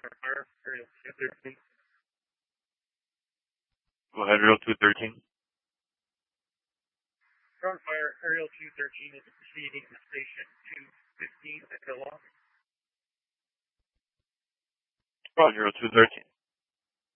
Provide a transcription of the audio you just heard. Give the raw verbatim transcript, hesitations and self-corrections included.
Fire, Aerial two thirteen. Go ahead, Aerial two thirteen. Ground Fire, Aerial two thirteen is proceeding to Station two fifteen at Kellogg. Roger, Aerial two thirteen.